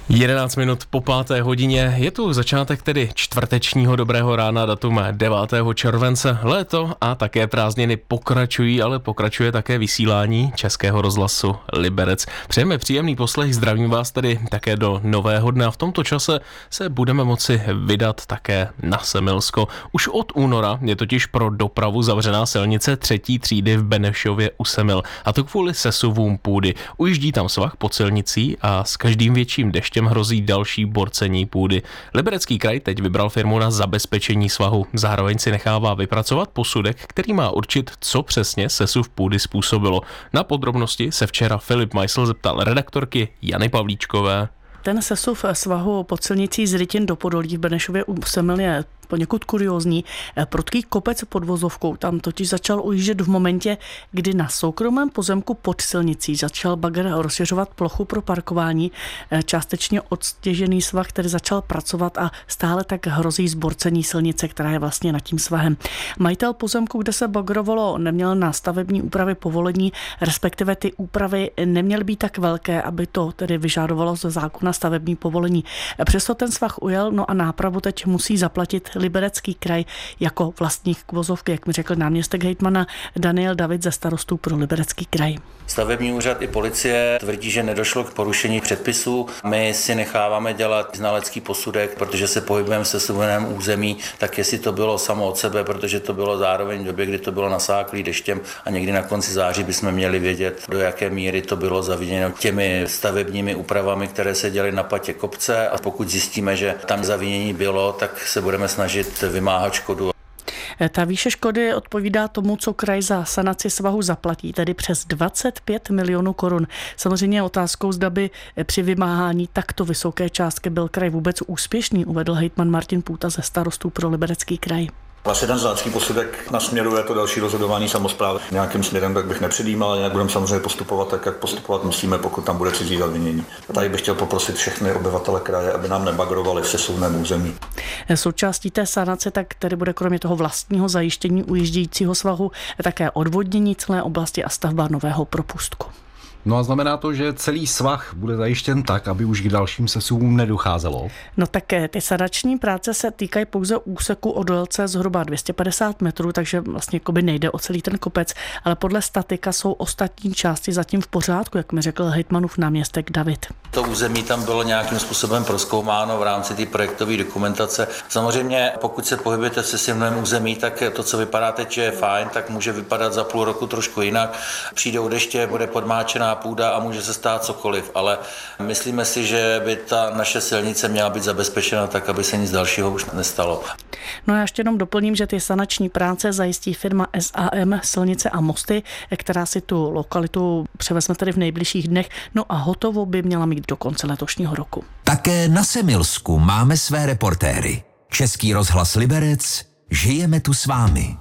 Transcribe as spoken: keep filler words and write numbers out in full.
jedenáct minut po páté hodině, je tu začátek tedy čtvrtečního dobrého rána, datum devátého července. Léto a také prázdniny pokračují, ale pokračuje také vysílání Českého rozhlasu Liberec. Přejeme příjemný poslech, zdravím vás tedy také do nového dne a v tomto čase se budeme moci vydat také na Semilsko. Už od února je totiž pro dopravu zavřená silnice třetí třídy v Benešově u Semil, a to kvůli sesuvům půdy. Ujíždí tam svah pod silnicí a s každým větším deštěm hrozí další borcení půdy. Liberecký kraj teď vybral firmu na zabezpečení svahu. Zároveň si nechává vypracovat posudek, který má určit, co přesně sesuv půdy způsobilo. Na podrobnosti se včera Filip Majsl zeptal redaktorky Jany Pavlíčkové. Ten sesuv svahu pod silnicí z Rytin do Podolí v Benešově u Semil je poněkud kuriózní. Prudký kopec pod vozovkou tam totiž začal ujíždět v momentě, kdy na soukromém pozemku pod silnicí začal bagr rozšiřovat plochu pro parkování. Částečně odstěžený svah, který začal pracovat a stále tak hrozí zborcení silnice, která je vlastně nad tím svahem. Majitel pozemku, kde se bagrovalo, neměl na stavební úpravy povolení, respektive ty úpravy neměly být tak velké, aby to tedy vyžádovalo ze zákona stavební povolení. Přesto ten svah ujel, no a nápravu teď musí zaplatit Liberecký kraj jako vlastník vozovky, jak mi řekl náměstek hejtmana Daniel David ze Starostů pro Liberecký kraj. Stavební úřad i policie tvrdí, že nedošlo k porušení předpisů. My si necháváme dělat znalecký posudek, protože se pohybujeme v sesuveném území, tak jestli to bylo samo od sebe, protože to bylo zároveň v době, kdy to bylo nasáklý deštěm a někdy na konci září bychom měli vědět, do jaké míry to bylo zaviněno těmi stavebními úpravami, které se děly na patě kopce, a pokud zjistíme, že tam zavinění bylo, tak se budeme snažit vymáhat škodu. Ta výše škody odpovídá tomu, co kraj za sanaci svahu zaplatí, tedy přes dvacet pět milionů korun. Samozřejmě je otázkou, zda by při vymáhání takto vysoké částky byl kraj vůbec úspěšný, uvedl hejtman Martin Půta ze Starostů pro Liberecký kraj. Vlastně ten znalecký posudek nasměruje to další rozhodování samosprávy nějakým směrem, tak bych nepředjímal, ale jinak budeme samozřejmě postupovat tak, jak postupovat musíme, pokud tam bude cizí zavinění. Tady bych chtěl poprosit všechny obyvatele kraje, aby nám nebagrovali v sesuvném území. Součástí té sanace tak tedy bude kromě toho vlastního zajištění ujíždějícího svahu také odvodnění celé oblasti a stavba nového propustku. No a znamená to, že celý svah bude zajištěn tak, aby už k dalším sesuvům nedocházelo? No tak ty sanační práce se týkají pouze úseku o délce zhruba dvě stě padesát metrů, takže vlastně jakoby nejde o celý ten kopec, ale podle statika jsou ostatní části zatím v pořádku, jak mi řekl hejtmanův náměstek David. To území tam bylo nějakým způsobem prozkoumáno v rámci té projektové dokumentace. Samozřejmě, pokud se pohybujete v sesuvném území, tak to, co vypadá teď, že je fajn, tak může vypadat za půl roku trošku jinak. Přijdou deště, bude podmáčená půda a může se stát cokoliv, ale myslíme si, že by ta naše silnice měla být zabezpečena tak, aby se nic dalšího už nestalo. No já ještě jenom doplním, že ty sanační práce zajistí firma S A M Silnice a mosty, která si tu lokalitu převezme tedy v nejbližších dnech, no a hotovo by měla mít do konce letošního roku. Také na Semilsku máme své reportéry. Český rozhlas Liberec, žijeme tu s vámi.